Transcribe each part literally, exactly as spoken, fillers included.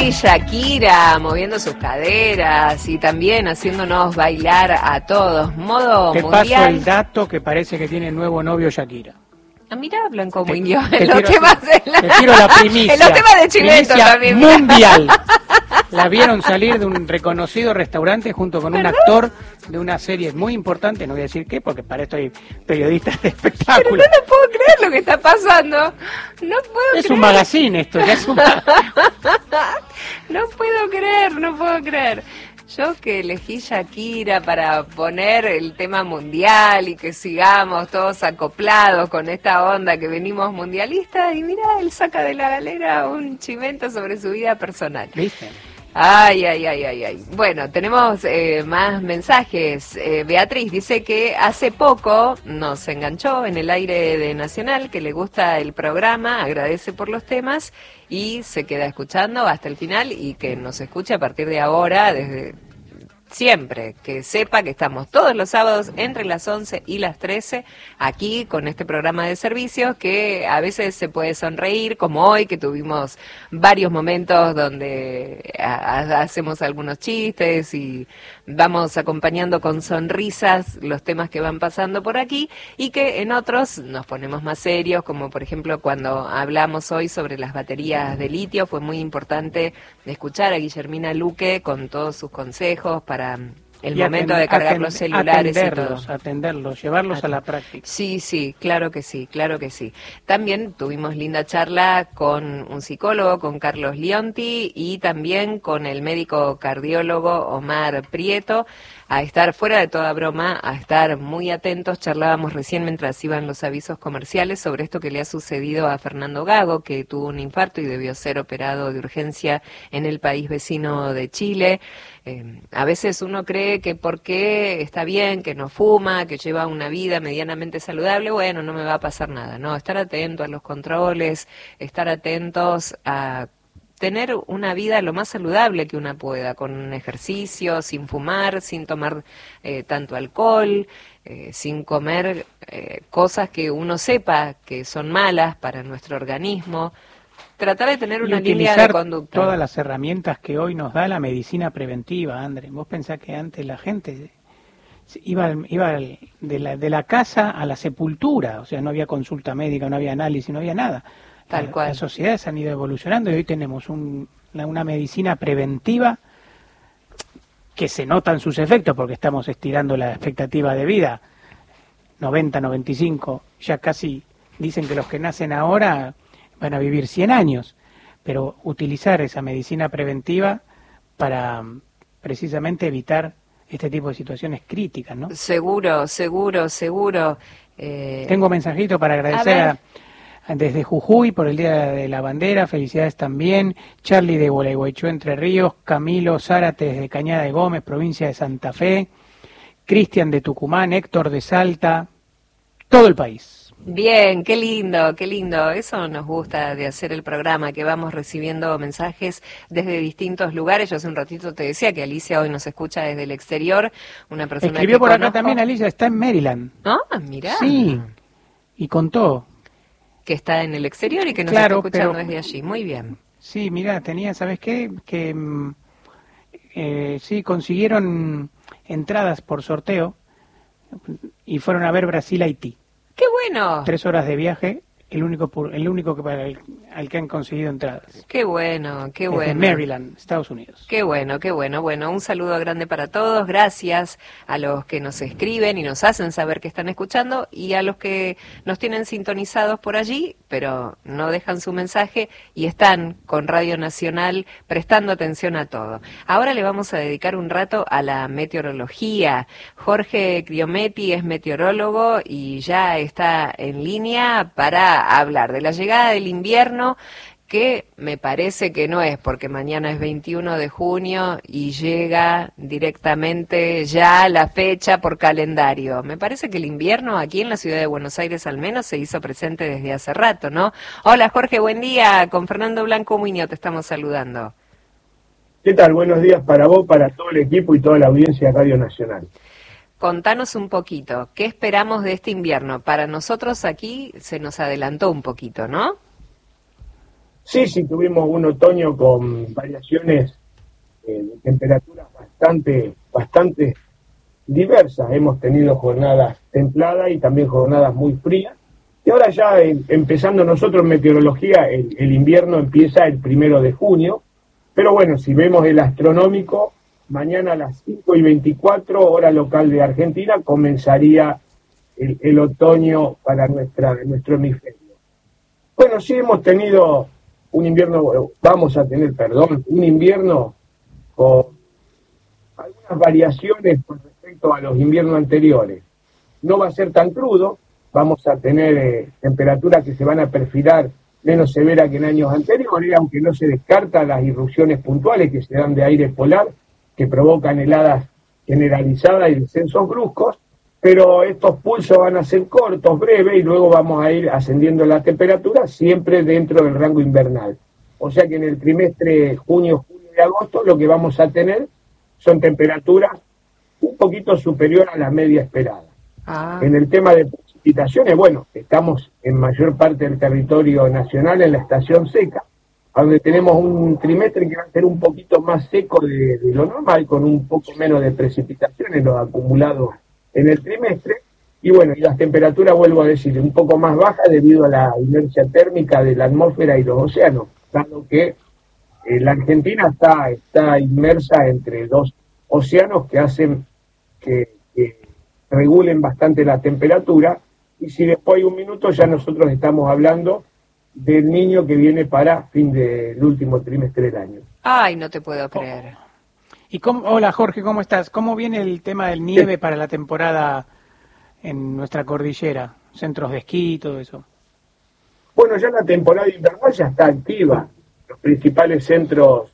Ahí Shakira moviendo sus caderas y también haciéndonos bailar a todos. Modo Te mundial. paso el dato que parece que tiene nuevo novio Shakira. Ah, mirá, Blanco Muñoz, te en los tiro- temas de la... Te tiro la primicia. En los temas de Chileto Primicia también. mundial. La vieron salir de un reconocido restaurante junto con un ¿Perdón? actor de una serie muy importante, no voy a decir qué, porque para esto hay periodistas de Pero espectáculo. no lo puedo creer lo que está pasando. No puedo Es creer. un magazine esto, ya es un ma- No puedo creer, no puedo creer. Yo que elegí Shakira para poner el tema mundial y que sigamos todos acoplados con esta onda que venimos mundialistas, y mirá, él saca de la galera un chimento sobre su vida personal. ¿Viste? Ay, ay, ay, ay, ay. Bueno, tenemos eh, más mensajes. Eh, Beatriz dice que hace poco nos enganchó en el aire de Nacional, que le gusta el programa, agradece por los temas y se queda escuchando hasta el final y que nos escuche a partir de ahora, desde siempre, que sepa que estamos todos los sábados entre las once y las trece aquí con este programa de servicios que a veces se puede sonreír, como hoy que tuvimos varios momentos donde a- a- hacemos algunos chistes y vamos acompañando con sonrisas los temas que van pasando por aquí, y que en otros nos ponemos más serios, como por ejemplo cuando hablamos hoy sobre las baterías de litio. Fue muy importante escuchar a Guillermina Luque con todos sus consejos para el Y momento aten- de cargar aten- los celulares y atenderlos, todo. atenderlos, llevarlos a la práctica. Sí, sí, claro que sí, claro que sí. También tuvimos linda charla con un psicólogo, con Carlos Lionti, y también con el médico cardiólogo Omar Prieto, a estar fuera de toda broma, a estar muy atentos. Charlábamos recién mientras iban los avisos comerciales sobre esto que le ha sucedido a Fernando Gago, que tuvo un infarto y debió ser operado de urgencia en el país vecino de Chile. Eh, a veces uno cree que porque está bien, que no fuma, que lleva una vida medianamente saludable, bueno, no me va a pasar nada, ¿no? Estar atento a los controles, estar atentos a tener una vida lo más saludable que una pueda, con ejercicio, sin fumar, sin tomar eh, tanto alcohol, eh, sin comer eh, cosas que uno sepa que son malas para nuestro organismo. Tratar de tener Y una línea utilizar de conducta. todas las herramientas que hoy nos da la medicina preventiva, André. Vos pensás que antes la gente iba, al- iba al- de, la, de la casa a la sepultura, o sea, no había consulta médica, no había análisis, no había nada. Tal La- cual. Las sociedades han ido evolucionando y hoy tenemos un, la- una medicina preventiva que se notan sus efectos porque estamos estirando la expectativa de vida. noventa, noventa y cinco, ya casi dicen que los que nacen ahora van a vivir cien años, pero utilizar esa medicina preventiva para mm, precisamente evitar este tipo de situaciones críticas, ¿no? Seguro, seguro, seguro. Eh, Tengo mensajito para agradecer a a ver. a- desde Jujuy por el Día de la Bandera, felicidades también, Charlie de Gualeguaychú, Entre Ríos, Camilo Zárate desde Cañada de Gómez, provincia de Santa Fe, Cristian de Tucumán, Héctor de Salta, todo el país. Bien, qué lindo, qué lindo. Eso nos gusta de hacer el programa, que vamos recibiendo mensajes desde distintos lugares. Yo hace un ratito te decía que Alicia hoy nos escucha desde el exterior, una persona Escribió que por acá conozco. también Alicia, está en Maryland. ¿No? Mirá. Sí, y contó. Que está en el exterior y que nos Claro, está escuchando pero- desde allí. Muy bien. Sí, mira, tenía, ¿sabes qué? Que mm, eh, sí, consiguieron entradas por sorteo y fueron a ver Brasil-Haití. ¡Qué bueno! Tres horas de viaje, el único por- el único que para el, al que han conseguido entradas. ¡Qué bueno, qué Desde bueno! Maryland, Estados Unidos. Qué bueno, qué bueno. Bueno, un saludo grande para todos. Gracias a los que nos escriben y nos hacen saber que están escuchando, y a los que nos tienen sintonizados por allí, pero no dejan su mensaje y están con Radio Nacional prestando atención a todo. Ahora le vamos a dedicar un rato a la meteorología. Jorge Criometti es meteorólogo y ya está en línea para hablar de la llegada del invierno, que me parece que no es porque mañana es veintiuno de junio y llega directamente ya la fecha por calendario. Me parece que el invierno aquí en la ciudad de Buenos Aires al menos se hizo presente desde hace rato, ¿no? Hola Jorge, buen día. Con Fernando Blanco Muñoz te estamos saludando. ¿Qué tal? Buenos días para vos, para todo el equipo y toda la audiencia de Radio Nacional. Contanos un poquito, ¿qué esperamos de este invierno? Para nosotros aquí se nos adelantó un poquito, ¿no? Sí, sí, tuvimos un otoño con variaciones eh, de temperaturas bastante, bastante diversas. Hemos tenido jornadas templadas y también jornadas muy frías. Y ahora ya eh, empezando nosotros en meteorología, el, el invierno empieza el primero de junio. Pero bueno, si vemos el astronómico, mañana a las cinco y veinticuatro, hora local de Argentina, comenzaría el, el otoño para nuestra, nuestro hemisferio. Bueno, sí hemos tenido un invierno, vamos a tener, perdón, un invierno con algunas variaciones con respecto a los inviernos anteriores. No va a ser tan crudo, vamos a tener eh, temperaturas que se van a perfilar menos severas que en años anteriores, aunque no se descarta las irrupciones puntuales que se dan de aire polar, que provocan heladas generalizadas y descensos bruscos, pero estos pulsos van a ser cortos, breves, y luego vamos a ir ascendiendo la temperatura, siempre dentro del rango invernal. O sea que en el trimestre junio, julio y agosto lo que vamos a tener son temperaturas un poquito superior a la media esperada. Ah. En el tema de precipitaciones, bueno, estamos en mayor parte del territorio nacional en la estación seca, donde tenemos un trimestre que va a ser un poquito más seco de, de lo normal, con un poco menos de precipitaciones, los acumulados en el trimestre, y bueno, y las temperaturas, vuelvo a decir, un poco más bajas debido a la inercia térmica de la atmósfera y los océanos, dado que eh, la Argentina está, está inmersa entre dos océanos que hacen que, que regulen bastante la temperatura, y si después hay un minuto ya nosotros estamos hablando del niño que viene para fin del último trimestre del año. Ay, no te puedo creer. ¿Y cómo, hola Jorge, ¿cómo estás? ¿Cómo viene el tema del nieve sí. para la temporada en nuestra cordillera? Centros de esquí y todo eso. Bueno, ya la temporada invernal ya está activa. Los principales centros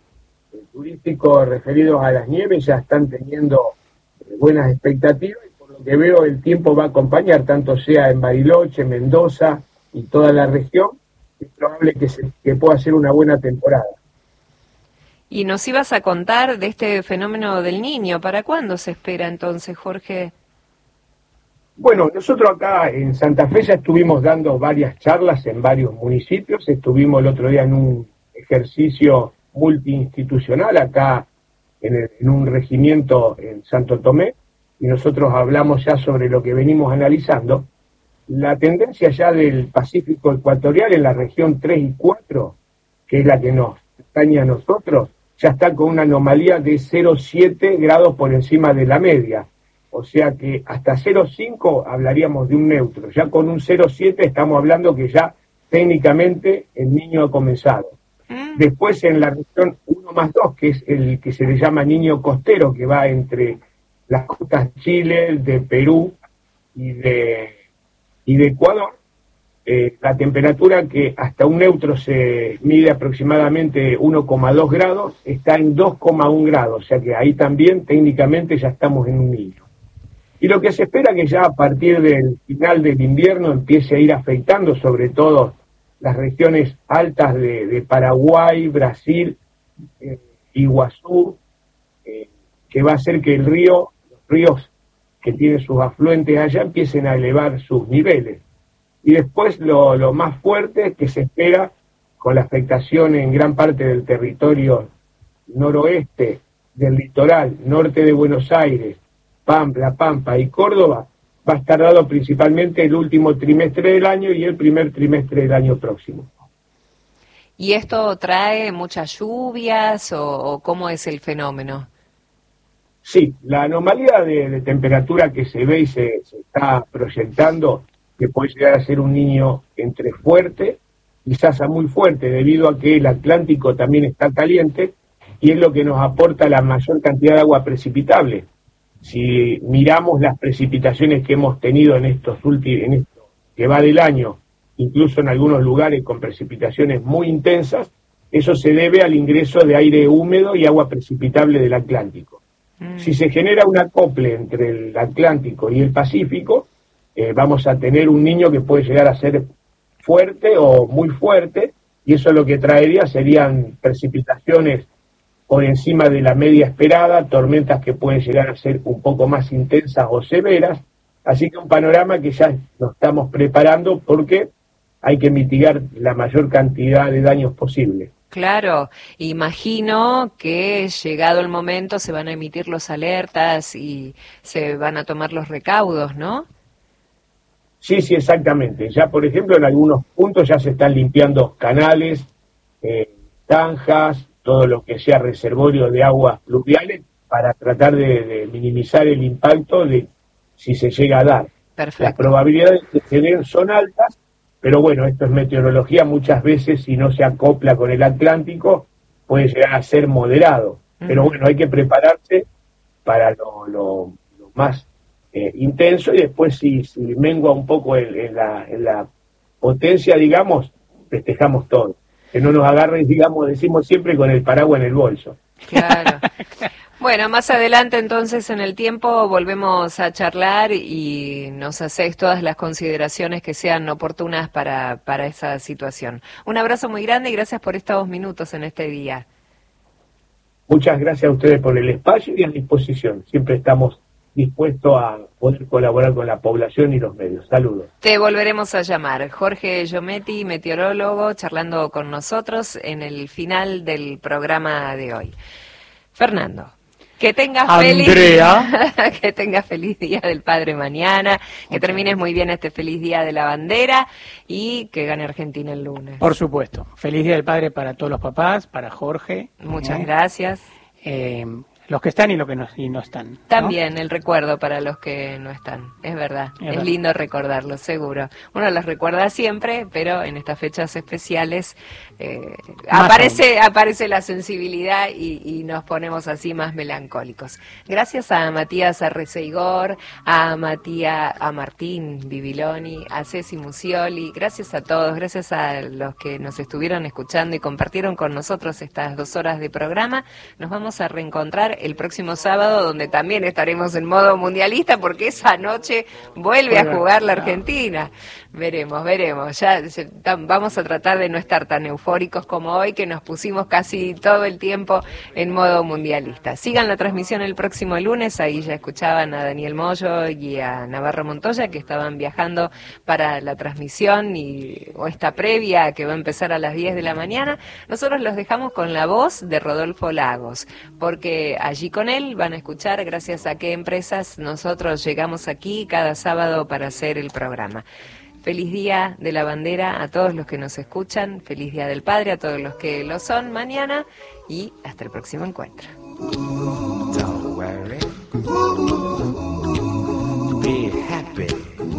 turísticos referidos a las nieves ya están teniendo buenas expectativas, y por lo que veo el tiempo va a acompañar, tanto sea en Bariloche, Mendoza y toda la región. Es probable que, se, que pueda ser una buena temporada. Y nos ibas a contar de este fenómeno del Niño. ¿Para cuándo se espera entonces, Jorge? Bueno, nosotros acá en Santa Fe ya estuvimos dando varias charlas en varios municipios. Estuvimos el otro día en un ejercicio multiinstitucional acá en, el, en un regimiento en Santo Tomé, y nosotros hablamos ya sobre lo que venimos analizando. La tendencia ya del Pacífico ecuatorial en la región tres y cuatro, que es la que nos atañe a nosotros, ya está con una anomalía de cero coma siete grados por encima de la media. O sea que hasta cero coma cinco hablaríamos de un neutro. Ya con un cero coma siete estamos hablando que ya técnicamente el niño ha comenzado. Mm. Después en la región uno más dos, que es el que se le llama niño costero, que va entre las costas de Chile, de Perú y de, y de Ecuador, eh, la temperatura, que hasta un neutro se mide aproximadamente uno coma dos grados, está en dos coma uno grados, o sea que ahí también técnicamente ya estamos en un niño. Y lo que se espera que ya a partir del final del invierno empiece a ir afectando sobre todo las regiones altas de, de Paraguay, Brasil, eh, Iguazú, eh, que va a hacer que el río, los ríos que tienen sus afluentes allá empiecen a elevar sus niveles. Y después lo, lo más fuerte que se espera, con la afectación en gran parte del territorio noroeste, del litoral, norte de Buenos Aires, Pampa, La Pampa y Córdoba, va a estar dado principalmente el último trimestre del año y el primer trimestre del año próximo. ¿Y esto trae muchas lluvias o, o cómo es el fenómeno? Sí, la anomalía de, de temperatura que se ve y se, se está proyectando, que puede llegar a ser un niño entre fuerte, quizás a muy fuerte, debido a que el Atlántico también está caliente y es lo que nos aporta la mayor cantidad de agua precipitable. Si miramos las precipitaciones que hemos tenido en estos últimos, en esto que va del año, incluso en algunos lugares con precipitaciones muy intensas, eso se debe al ingreso de aire húmedo y agua precipitable del Atlántico. Mm. Si se genera un acople entre el Atlántico y el Pacífico, eh, vamos a tener un niño que puede llegar a ser fuerte o muy fuerte, y eso lo que traería serían precipitaciones por encima de la media esperada, tormentas que pueden llegar a ser un poco más intensas o severas, así que un panorama que ya nos estamos preparando porque hay que mitigar la mayor cantidad de daños posible. Claro, imagino que llegado el momento se van a emitir los alertas y se van a tomar los recaudos, ¿no? Sí, sí, exactamente. Ya, por ejemplo, en algunos puntos ya se están limpiando canales, eh, zanjas, todo lo que sea reservorio de aguas pluviales, para tratar de, de minimizar el impacto de si se llega a dar. Perfecto. Las probabilidades de que se den son altas, pero bueno, esto es meteorología, muchas veces si no se acopla con el Atlántico puede llegar a ser moderado. Uh-huh. Pero bueno, hay que prepararse para lo, lo, lo más eh, intenso, y después si, si mengua un poco en, en, la, en la potencia, digamos, festejamos todo. Que no nos agarren, digamos, decimos siempre, con el paraguas en el bolso. Claro. Bueno, más adelante entonces en el tiempo volvemos a charlar y nos hacéis todas las consideraciones que sean oportunas para, para esa situación. Un abrazo muy grande y gracias por estos minutos en este día. Muchas gracias a ustedes por el espacio y a disposición. Siempre estamos dispuestos a poder colaborar con la población y los medios. Saludos. Te volveremos a llamar. Jorge Giometti, meteorólogo, charlando con nosotros en el final del programa de hoy. Fernando. Que tengas Andrea. feliz que tengas feliz Día del Padre mañana, que termines muy bien este feliz Día de la Bandera y que gane Argentina el lunes. Por supuesto. Feliz Día del Padre para todos los papás, para Jorge. Muchas ¿eh? gracias. Eh, los que están y los que no, y no están, ¿no? También el recuerdo para los que no están, es verdad, es, es verdad. Lindo recordarlo, seguro. Uno los recuerda siempre, pero en estas fechas especiales eh, aparece aparece la sensibilidad y, y nos ponemos así más melancólicos. Gracias a Matías Arreceigor, a Matías, a Martín Bibiloni, a Ceci Musioli, gracias a todos, gracias a los que nos estuvieron escuchando y compartieron con nosotros estas dos horas de programa. Nos vamos a reencontrar el próximo sábado, donde también estaremos en modo mundialista, porque esa noche vuelve a jugar la Argentina. Veremos, veremos. Ya vamos a tratar de no estar tan eufóricos como hoy, que nos pusimos casi todo el tiempo en modo mundialista. Sigan la transmisión el próximo lunes. Ahí ya escuchaban a Daniel Moyo y a Navarro Montoya, que estaban viajando para la transmisión y o esta previa que va a empezar a las diez de la mañana. Nosotros los dejamos con la voz de Rodolfo Lagos, porque allí con él van a escuchar gracias a qué empresas nosotros llegamos aquí cada sábado para hacer el programa. Feliz Día de la Bandera a todos los que nos escuchan, feliz Día del Padre a todos los que lo son mañana y hasta el próximo encuentro. Don't worry. Be happy.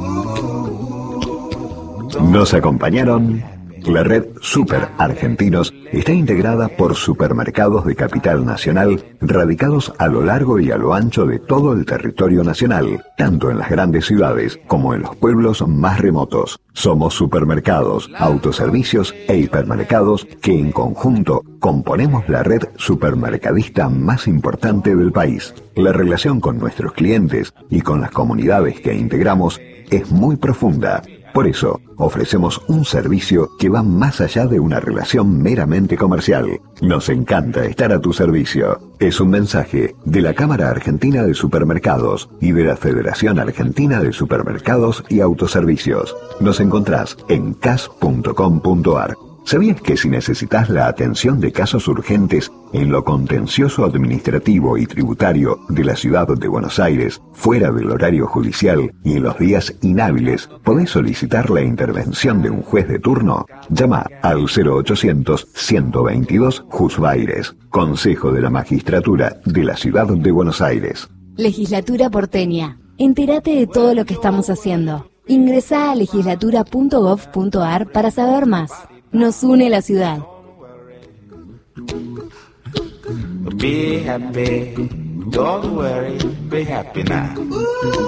Nos acompañaron. La red Super Argentinos está integrada por supermercados de capital nacional radicados a lo largo y a lo ancho de todo el territorio nacional, tanto en las grandes ciudades como en los pueblos más remotos. Somos supermercados, autoservicios e hipermercados que en conjunto componemos la red supermercadista más importante del país. La relación con nuestros clientes y con las comunidades que integramos es muy profunda. Por eso, ofrecemos un servicio que va más allá de una relación meramente comercial. Nos encanta estar a tu servicio. Es un mensaje de la Cámara Argentina de Supermercados y de la Federación Argentina de Supermercados y Autoservicios. Nos encontrás en c a s punto com punto a r. ¿Sabías que si necesitas la atención de casos urgentes en lo contencioso administrativo y tributario de la ciudad de Buenos Aires, fuera del horario judicial y en los días inhábiles, podés solicitar la intervención de un juez de turno? Llama al cero ochocientos, ciento veintidós, Juzbaires, Consejo de la Magistratura de la ciudad de Buenos Aires. Legislatura porteña. Entérate de todo lo que estamos haciendo. Ingresá a legislatura punto gov punto a r para saber más. Nos une la ciudad. Be happy, don't worry, be happy now.